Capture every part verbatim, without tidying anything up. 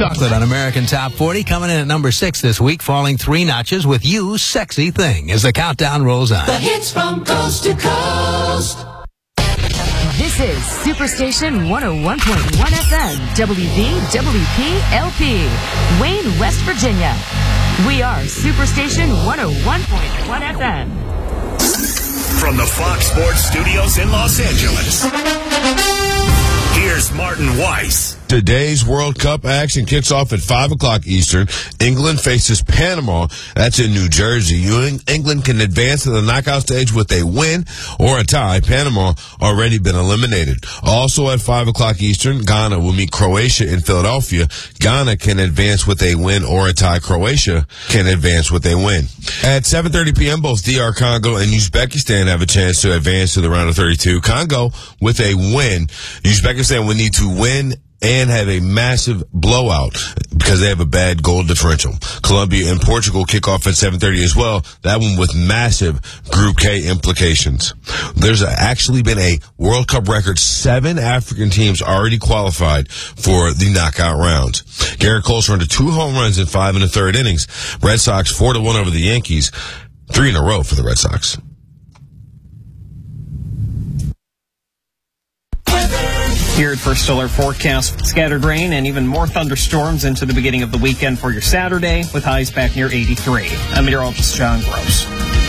Chocolate on American Top forty, coming in at number six this week, falling three notches with You, Sexy Thing, as the countdown rolls on. The hits from coast to coast. This is Superstation one oh one point one F M, W V W P L P, Wayne, West Virginia. We are Superstation one oh one point one F M. From the Fox Sports Studios in Los Angeles, here's Martin Weiss. Today's World Cup action kicks off at five o'clock Eastern. England faces Panama. That's in New Jersey. England can advance to the knockout stage with a win or a tie. Panama already been eliminated. Also at five o'clock Eastern, Ghana will meet Croatia in Philadelphia. Ghana can advance with a win or a tie. Croatia can advance with a win. At seven thirty p.m., both D R Congo and Uzbekistan have a chance to advance to the round of thirty-two. Congo with a win. Uzbekistan will need to win and have a massive blowout because they have a bad goal differential. Colombia and Portugal kick off at seven thirty as well. That one with massive Group K implications. There's actually been a World Cup record. Seven African teams already qualified for the knockout rounds. Garrett Cole earned two home runs in five and a third innings. Red Sox four to one over the Yankees. Three in a row for the Red Sox. Here at First Alert Forecast, scattered rain and even more thunderstorms into the beginning of the weekend for your Saturday, with highs back near eighty-three. I'm meteorologist John Gross.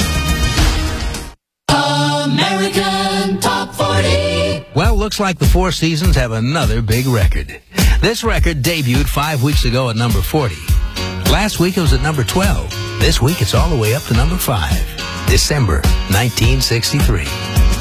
American Top forty. Well, looks like the Four Seasons have another big record. This record debuted five weeks ago at number forty. Last week it was at number twelve. This week it's all the way up to number five. December nineteen sixty-three.